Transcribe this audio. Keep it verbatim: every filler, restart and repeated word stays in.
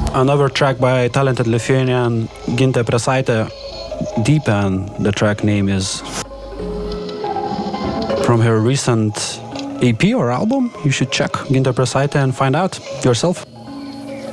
Another track by talented Lithuanian Gintė Presaitė, Deepen, the track name is. From her recent E P or album, you should check Gintė Presaitė and find out yourself.